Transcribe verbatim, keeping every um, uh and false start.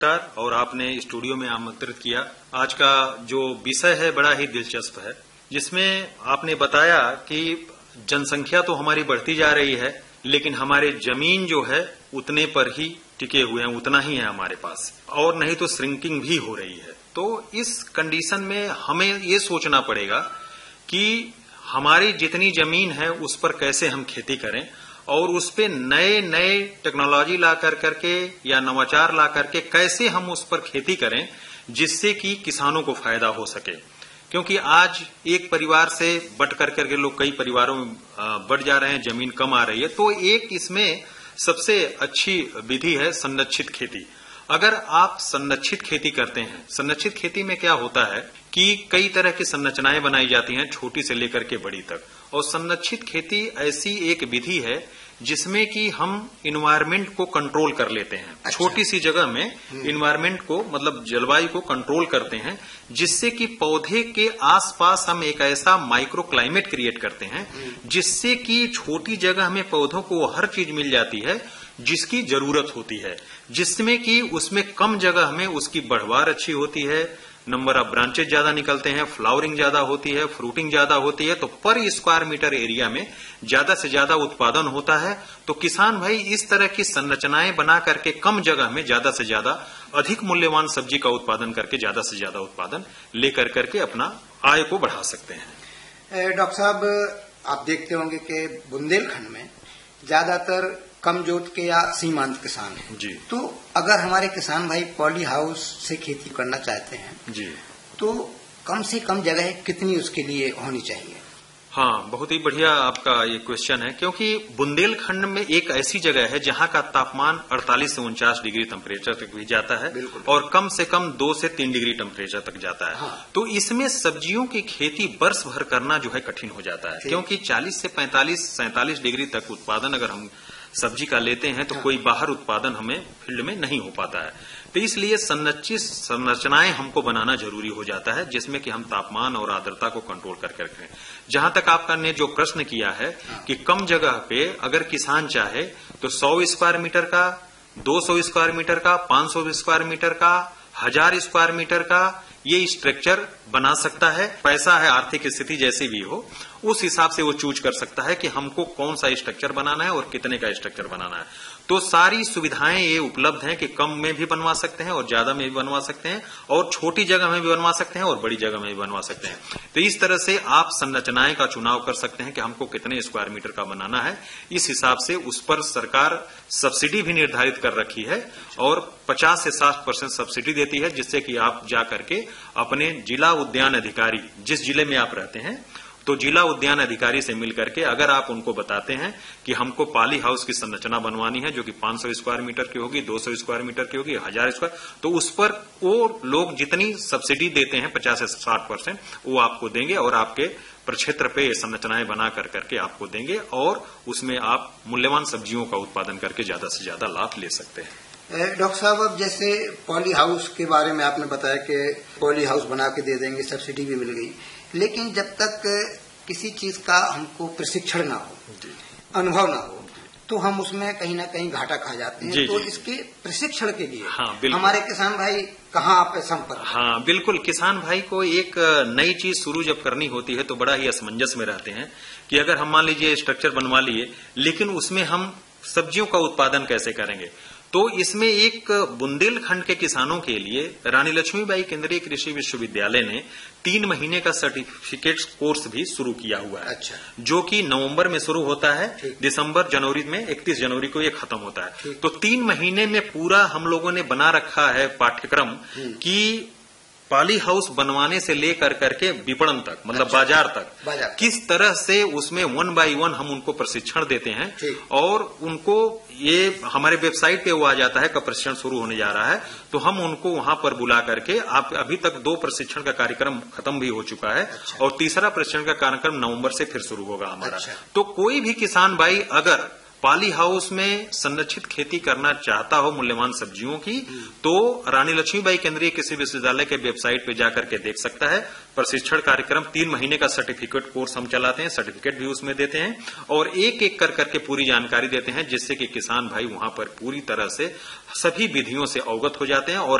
और आपने स्टूडियो में आमंत्रित किया। आज का जो विषय है बड़ा ही दिलचस्प है, जिसमें आपने बताया कि जनसंख्या तो हमारी बढ़ती जा रही है, लेकिन हमारे जमीन जो है उतने पर ही टिके हुए हैं, उतना ही है हमारे पास, और नहीं तो श्रिंकिंग भी हो रही है। तो इस कंडीशन में हमें ये सोचना पड़ेगा कि हमारी जितनी जमीन है उस पर कैसे हम खेती करें और उस पे नए नए टेक्नोलॉजी ला कर करके या नवाचार ला करके कैसे हम उस पर खेती करें जिससे कि किसानों को फायदा हो सके। क्योंकि आज एक परिवार से बट कर करके लोग कई परिवारों में बढ़ जा रहे हैं, जमीन कम आ रही है। तो एक इसमें सबसे अच्छी विधि है संरक्षित खेती। अगर आप संरक्षित खेती करते हैं, संरक्षित खेती में क्या होता है कि कई तरह की संरचनाएं बनाई जाती हैं, छोटी से लेकर के बड़ी तक। और संरक्षित खेती ऐसी एक विधि है जिसमें कि हम इन्वायरमेंट को कंट्रोल कर लेते हैं। अच्छा। छोटी सी जगह में इन्वायरमेंट को, मतलब जलवायु को कंट्रोल करते हैं, जिससे कि पौधे के आसपास हम एक ऐसा माइक्रो क्लाइमेट क्रिएट करते हैं जिससे कि छोटी जगह में पौधों को हर चीज मिल जाती है जिसकी जरूरत होती है, जिसमें कि उसमें कम जगह में उसकी बढ़वार अच्छी होती है, नंबर ऑफ ब्रांचेज ज्यादा निकलते हैं, फ्लावरिंग ज्यादा होती है, फ्रूटिंग ज्यादा होती है, तो पर स्क्वायर मीटर एरिया में ज्यादा से ज्यादा उत्पादन होता है। तो किसान भाई इस तरह की संरचनाएं बना करके कम जगह में ज्यादा से ज्यादा अधिक मूल्यवान सब्जी का उत्पादन करके ज्यादा से ज्यादा उत्पादन लेकर करके अपना आय को बढ़ा सकते हैं। डॉक्टर साहब, आप देखते होंगे कि बुंदेलखंड में ज्यादातर कम जोत के या सीमांत किसान हैं जी। तो अगर हमारे किसान भाई पॉली हाउस से खेती करना चाहते हैं जी, तो कम से कम जगह कितनी उसके लिए होनी चाहिए? हाँ, बहुत ही बढ़िया आपका ये क्वेश्चन है, क्योंकि बुंदेलखंड में एक ऐसी जगह है जहां का तापमान अड़तालीस से उनचास डिग्री टेम्परेचर तक भी जाता है और कम से कम दो से तीन डिग्री टेम्परेचर तक जाता है। हाँ। तो इसमें सब्जियों की खेती बरस भर करना जो है कठिन हो जाता है, क्योंकि चालीस से पैंतालीस सैंतालीस डिग्री तक उत्पादन अगर हम सब्जी का लेते हैं तो हाँ। कोई बाहर उत्पादन हमें फील्ड में नहीं हो पाता है। तो इसलिए संरचित संरचनाएं हमको बनाना जरूरी हो जाता है, जिसमें कि हम तापमान और आर्द्रता को कंट्रोल करके रखें। जहां तक आपका ने जो प्रश्न किया है हाँ। कि कम जगह पे अगर किसान चाहे तो सौ स्क्वायर मीटर का, दो सौ स्क्वायर मीटर का, पांच सौ स्क्वायर मीटर का, हजार स्क्वायर मीटर का ये स्ट्रक्चर बना सकता है। पैसा है, आर्थिक स्थिति जैसी भी हो, उस हिसाब से वो चूज कर सकता है कि हमको कौन सा स्ट्रक्चर बनाना है और कितने का स्ट्रक्चर बनाना है। तो सारी सुविधाएं ये उपलब्ध हैं कि कम में भी बनवा सकते हैं और ज्यादा में भी बनवा सकते हैं, और छोटी जगह में भी बनवा सकते हैं और बड़ी जगह में भी बनवा सकते हैं। तो इस तरह से आप संरचनाएं का चुनाव कर सकते हैं कि हमको कितने स्क्वायर मीटर का बनाना है। इस हिसाब से उस पर सरकार सब्सिडी भी निर्धारित कर रखी है और पचास से साठ परसेंट सब्सिडी देती है, जिससे कि आप जा करके अपने जिला उद्यान अधिकारी, जिस जिले में आप रहते हैं, तो जिला उद्यान अधिकारी से मिलकर के अगर आप उनको बताते हैं कि हमको पॉली हाउस की संरचना बनवानी है जो कि पांच सौ स्क्वायर मीटर की होगी, दो सौ स्क्वायर मीटर की होगी, हजार स्क्वायर, तो उस पर वो लोग जितनी सब्सिडी देते हैं पचास से साठ परसेंट वो आपको देंगे और आपके प्रक्षेत्र पे संरचनाएं बना कर करके आपको देंगे और उसमें आप मूल्यवान सब्जियों का उत्पादन करके ज्यादा से ज्यादा लाभ ले सकते हैं। डॉक्टर साहब, अब जैसे पॉली हाउस के बारे में आपने बताया कि पॉली हाउस बना के दे देंगे, सब्सिडी भी मिल गई, लेकिन जब तक किसी चीज का हमको प्रशिक्षण ना हो, अनुभव ना हो, तो हम उसमें कहीं ना कहीं घाटा खा जाते हैं। जी, तो जी। इसके प्रशिक्षण के लिए हाँ, हमारे किसान भाई कहाँ आप संपर्क? हाँ, बिल्कुल। किसान भाई को एक नई चीज शुरू जब करनी होती है तो बड़ा ही असमंजस में रहते हैं कि अगर हम मान लीजिए स्ट्रक्चर बनवा लिए, लेकिन उसमें हम सब्जियों का उत्पादन कैसे करेंगे। तो इसमें एक बुंदेलखंड के किसानों के लिए रानी लक्ष्मीबाई केंद्रीय कृषि विश्वविद्यालय ने तीन महीने का सर्टिफिकेट कोर्स भी शुरू किया हुआ है। अच्छा। जो कि नवंबर में शुरू होता है, दिसंबर जनवरी में इकतीस जनवरी को ये खत्म होता है। तो तीन महीने में पूरा हम लोगों ने बना रखा है पाठ्यक्रम कि पॉली हाउस बनवाने से लेकर करके विपणन तक, मतलब अच्छा, बाजार तक बाजार किस तरह से उसमें वन बाय वन हम उनको प्रशिक्षण देते हैं और उनको ये हमारे वेबसाइट पे वो आ जाता है कब प्रशिक्षण शुरू होने जा रहा है, तो हम उनको वहां पर बुला करके, आप अभी तक दो प्रशिक्षण का कार्यक्रम खत्म भी हो चुका है अच्छा। और तीसरा प्रशिक्षण का कार्यक्रम नवंबर से फिर शुरू होगा हमारा अच्छा। तो कोई भी किसान भाई अगर पॉली हाउस में संरक्षित खेती करना चाहता हो मूल्यवान सब्जियों की, तो रानी लक्ष्मीबाई केंद्रीय कृषि विश्वविद्यालय के वेबसाइट पे जाकर के देख सकता है। प्रशिक्षण कार्यक्रम तीन महीने का सर्टिफिकेट कोर्स हम चलाते हैं, सर्टिफिकेट भी उसमें देते हैं और एक एक कर करके पूरी जानकारी देते हैं, जिससे कि किसान भाई वहां पर पूरी तरह से सभी विधियों से अवगत हो जाते हैं और